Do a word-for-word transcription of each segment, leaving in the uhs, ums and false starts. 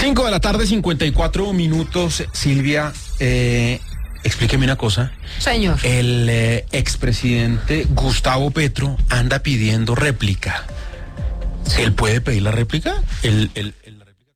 Cinco de la tarde, cincuenta y cuatro minutos. Silvia, eh, explíqueme una cosa. Señor. El eh, expresidente Gustavo Petro anda pidiendo réplica. ¿Él puede pedir la réplica? ¿El, el, el, la réplica?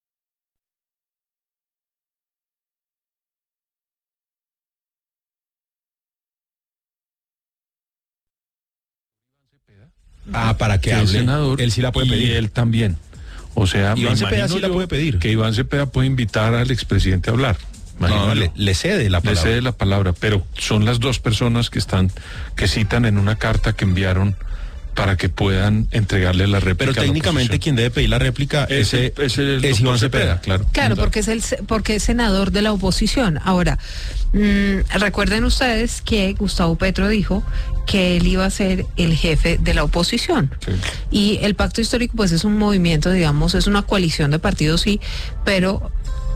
Ah, para que que hable. el senador, él sí la puede pedir. Y él también. O sea, Iván me Cepeda sí la yo puede pedir. Que Iván Cepeda puede invitar al expresidente a hablar. No, le, le cede la palabra. Le cede la palabra, pero son las dos personas que están, que citan en una carta que enviaron para que puedan entregarle la réplica. Pero técnicamente quien debe pedir la réplica es, es, es, el es Iván Cepeda, claro. Claro, porque es el porque es senador de la oposición. Ahora, mmm, recuerden ustedes que Gustavo Petro dijo que él iba a ser el jefe de la oposición. Sí. Y el pacto histórico pues es un movimiento, digamos, es una coalición de partidos, sí, pero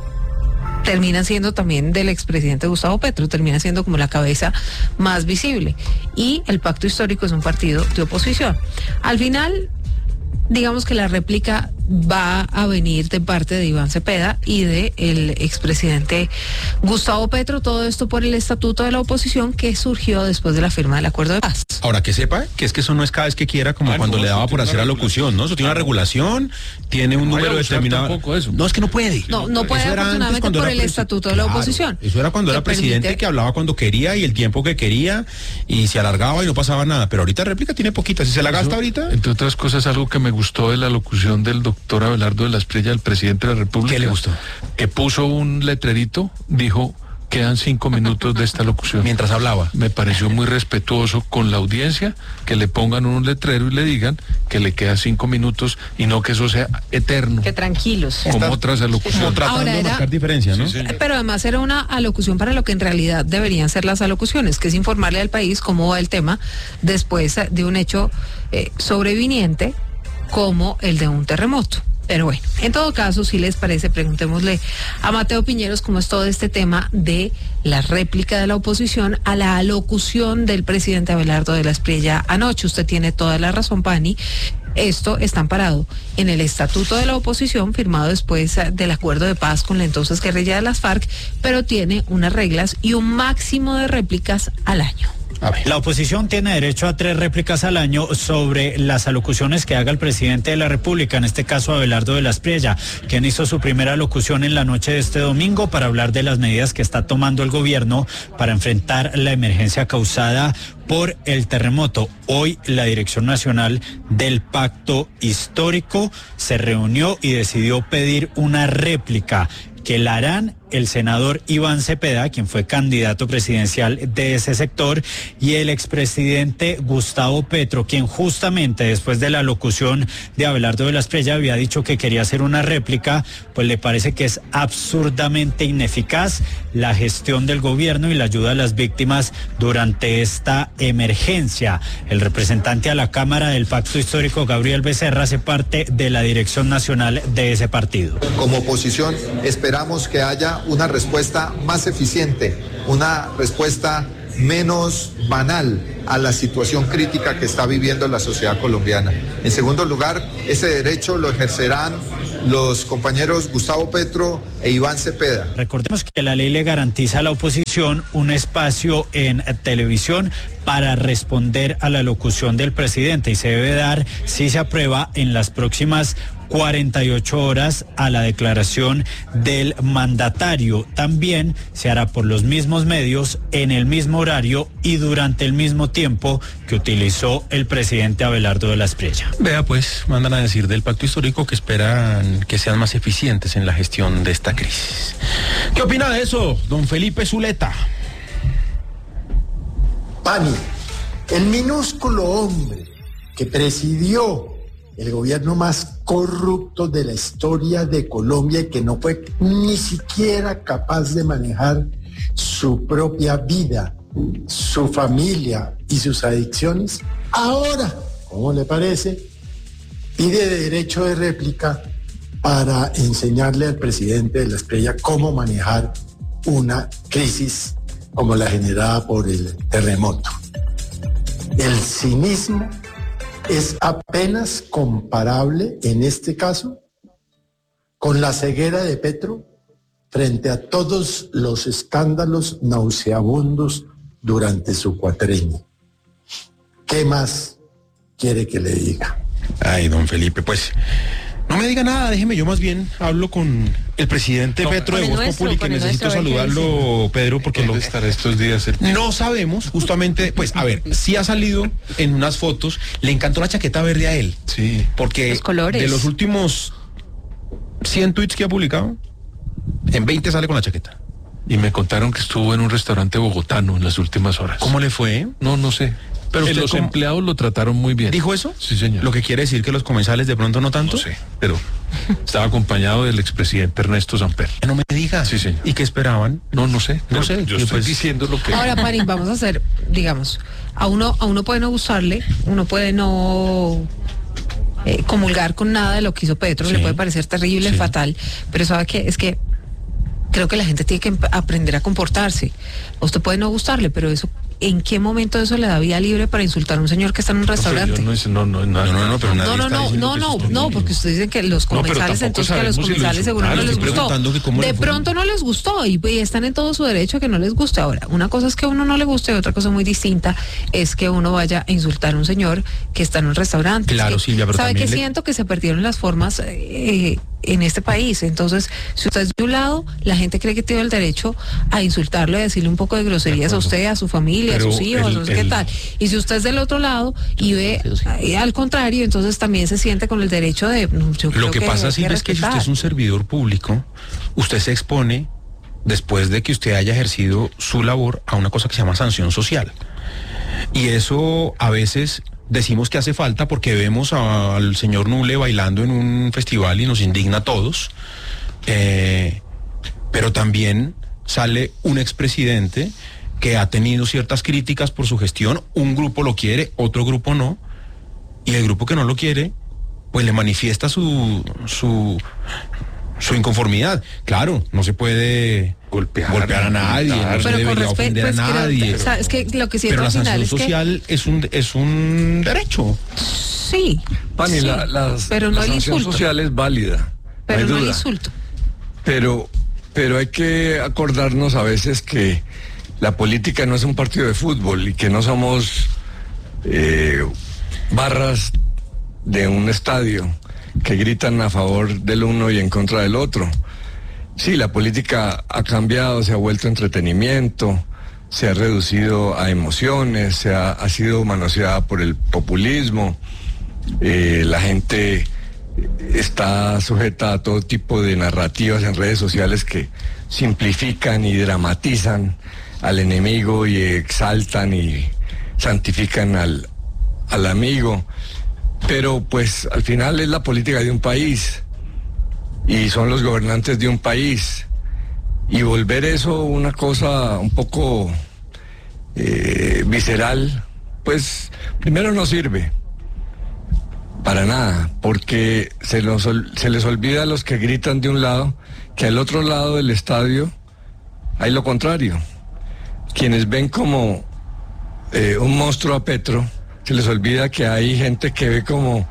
termina siendo también del expresidente Gustavo Petro, termina siendo como la cabeza más visible. Y el pacto histórico es un partido de oposición. Al final, digamos que la réplica va a venir de parte de Iván Cepeda y de el expresidente Gustavo Petro, todo esto por el estatuto de la oposición que surgió después de la firma del acuerdo de paz. Ahora, que sepa que es que eso no es cada vez que quiera, como ah, cuando no, le daba por hacer alocución, ¿no? Eso tiene una regulación, tiene un no número determinado. Eso. No, es que no puede. No, no puede, eso era afortunadamente, cuando por era el presi- estatuto de la Claro, oposición. Eso era cuando que era presidente, permite... que hablaba cuando quería y el tiempo que quería y se alargaba y no pasaba nada. Pero ahorita réplica tiene poquita. Si se la gasta Eso, ahorita. entre otras cosas, algo que me gustó de la locución del doctor Abelardo de la Espriella, el presidente de la República. ¿Qué le gustó? Que puso un letrerito, dijo, quedan cinco minutos de esta locución. Mientras hablaba. Me pareció muy respetuoso con la audiencia que le pongan un letrero y le digan que le quedan cinco minutos y no que eso sea eterno. Que tranquilos. Como Está- otras Como alocuciones. tratando Ahora de era- marcar diferencia, ¿no? Sí, señor. Pero además era una alocución para lo que en realidad deberían ser las alocuciones, que es informarle al país cómo va el tema después de un hecho eh, sobreviniente como el de un terremoto. Pero bueno, en todo caso, si les parece, preguntémosle a Mateo Piñeros cómo es todo este tema de la réplica de la oposición a la alocución del presidente Abelardo de la Espriella anoche. Usted tiene toda la razón, Pani. Esto está amparado en el estatuto de la oposición, firmado después del acuerdo de paz con la entonces guerrilla de las FARC, pero tiene unas reglas y un máximo de réplicas al año. A ver. La oposición tiene derecho a tres réplicas al año sobre las alocuciones que haga el presidente de la República, en este caso Abelardo de la Espriella, quien hizo su primera alocución en la noche de este domingo para hablar de las medidas que está tomando el gobierno para enfrentar la emergencia causada por el terremoto. Hoy la Dirección Nacional del Pacto Histórico se reunió y decidió pedir una réplica que la harán el senador Iván Cepeda, quien fue candidato presidencial de ese sector, y el expresidente Gustavo Petro, quien justamente después de la locución de Abelardo de la Espriella había dicho que quería hacer una réplica, pues le parece que es absurdamente ineficaz la gestión del gobierno y la ayuda a las víctimas durante esta emergencia. El representante a la Cámara del Pacto Histórico, Gabriel Becerra, hace parte de la dirección nacional de ese partido. Como oposición esperamos que haya una respuesta más eficiente, una respuesta menos banal a la situación crítica que está viviendo la sociedad colombiana. En segundo lugar, ese derecho lo ejercerán los compañeros Gustavo Petro e Iván Cepeda. Recordemos que la ley le garantiza a la oposición un espacio en televisión para responder a la locución del presidente y se debe dar, si se aprueba, en las próximas cuarenta y ocho horas a la declaración del mandatario. También se hará por los mismos medios, en el mismo horario y durante el mismo tiempo que utilizó el presidente Abelardo de la Espriella. Vea, pues, mandan a decir del pacto histórico que esperan que sean más eficientes en la gestión de esta crisis. ¿Qué opina de eso, don Felipe Zuleta? Pani, el minúsculo hombre que presidió el gobierno más corrupto de la historia de Colombia y que no fue ni siquiera capaz de manejar su propia vida, su familia y sus adicciones, ahora, ¿cómo le parece?, pide derecho de réplica para enseñarle al presidente de la Espriella cómo manejar una crisis como la generada por el terremoto. El cinismo es apenas comparable en este caso con la ceguera de Petro frente a todos los escándalos nauseabundos durante su cuatrenio. ¿Qué más quiere que le diga? Ay, don Felipe, pues no me diga nada, déjeme, yo más bien hablo con el presidente no, Petro de Voz Populi, que necesito saludarlo, Pedro, porque ¿dónde estará estos días? El... No sabemos, justamente, pues, a ver, sí ha salido en unas fotos, le encantó la chaqueta verde a él. Sí. Porque los colores. De los últimos cien tweets que ha publicado, en veinte sale con la chaqueta. Y me contaron que estuvo en un restaurante bogotano en las últimas horas. ¿Cómo le fue? No, no sé. Pero usted los cómo... empleados lo trataron muy bien. ¿Dijo eso? Sí, señor. ¿Lo que quiere decir que los comensales de pronto no tanto? No sé, pero estaba acompañado del expresidente Ernesto Samper. No me diga. Sí, señor. ¿Y qué esperaban? No, no sé. No sé. Yo estoy pues... diciendo lo que... Ahora, Parín, vamos a hacer, digamos, a uno, a uno puede no gustarle, uno puede no... Eh, comulgar con nada de lo que hizo Petro, sí, le puede parecer terrible, sí, fatal, pero sabe que es que creo que la gente tiene que aprender a comportarse. A usted puede no gustarle, pero eso, ¿en qué momento eso le da vía libre para insultar a un señor que está en un restaurante? No, no, no, no, no, no, pero no, no, no, no, no, no, porque ustedes dicen que los comensales, no, entonces que a los comensales seguro no les gustó. De pronto no les gustó y, y están en todo su derecho a que no les guste. Ahora, una cosa es que a uno no le guste y otra cosa muy distinta es que uno vaya a insultar a un señor que está en un restaurante. Claro, es que, Silvia, pero ¿sabe también que le... siento que se perdieron las formas eh, en este país? Entonces, si usted es de un lado, la gente cree que tiene el derecho a insultarlo y a decirle un poco de groserías de a usted, a su familia, pero a sus hijos, el, no sé el... qué tal. Y si usted es del otro lado y ve eh, al contrario, entonces también se siente con el derecho de... No, yo Lo que, que pasa, Silvia, es que si usted es un servidor público, usted se expone después de que usted haya ejercido su labor a una cosa que se llama sanción social. Y eso a veces... decimos que hace falta porque vemos al señor Nule bailando en un festival y nos indigna a todos, eh, pero también sale un expresidente que ha tenido ciertas críticas por su gestión, un grupo lo quiere, otro grupo no, y el grupo que no lo quiere, pues le manifiesta su, su, su inconformidad. Claro, no se puede... Golpear, golpear a nadie, no se debería ofender a nadie. O sea, es que lo que pero la sanción es social que... es un es un derecho. Sí. Pani, sí, la, las, pero no la el sanción insulto. social es válida. Pero no, no hay el duda. insulto. Pero, pero hay que acordarnos a veces que la política no es un partido de fútbol y que no somos eh, barras de un estadio que gritan a favor del uno y en contra del otro. Sí, la política ha cambiado, se ha vuelto entretenimiento, se ha reducido a emociones, se ha, ha sido manoseada por el populismo, eh, la gente está sujeta a todo tipo de narrativas en redes sociales que simplifican y dramatizan al enemigo y exaltan y santifican al, al amigo, pero pues al final es la política de un país. Y son los gobernantes de un país. Y volver eso una cosa un poco eh, visceral, pues primero no sirve para nada, porque se, los, se les olvida a los que gritan de un lado que al otro lado del estadio hay lo contrario. Quienes ven como eh, un monstruo a Petro, se les olvida que hay gente que ve como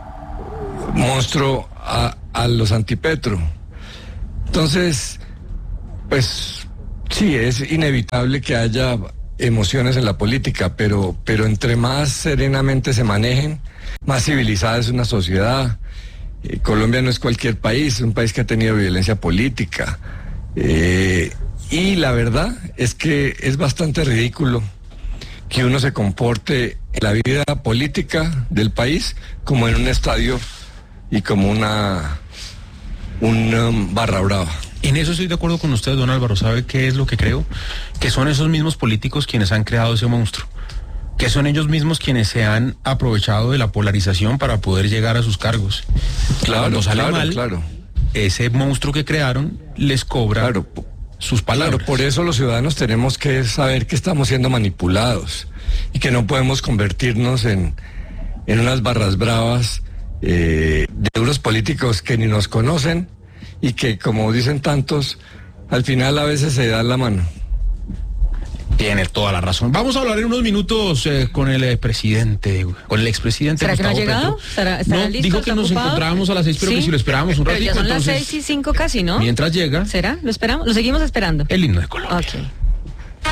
monstruo a a los antipetro. Entonces, pues sí, es inevitable que haya emociones en la política, pero, pero entre más serenamente se manejen, más civilizada es una sociedad. Eh, Colombia no es cualquier país, es un país que ha tenido violencia política. Eh, y la verdad es que es bastante ridículo que uno se comporte en la vida política del país como en un estadio y como una... una barra brava. En eso estoy de acuerdo con usted, don Álvaro. ¿Sabe qué es lo que creo? Que son esos mismos políticos quienes han creado ese monstruo. Que son ellos mismos quienes se han aprovechado de la polarización para poder llegar a sus cargos. Claro, Cuando sale claro, mal, claro. Ese monstruo que crearon les cobra claro, sus palabras. Claro, por eso los ciudadanos tenemos que saber que estamos siendo manipulados y que no podemos convertirnos en, en unas barras bravas Eh, de unos políticos que ni nos conocen y que, como dicen tantos, al final a veces se dan la mano. Tiene toda la razón. Vamos a hablar en unos minutos eh, con el eh, presidente, con el expresidente. ¿Será Gustavo que no ha llegado? Petro. ¿Estará, estará no, listo? dijo ¿Está que nos ocupado? encontrábamos a las seis, pero ¿Sí? que si lo esperábamos un pero ratito. ya son entonces, las seis y cinco casi, ¿no? Mientras llega ¿Será? ¿Lo esperamos? ¿Lo seguimos esperando? el himno de Colombia. Ok.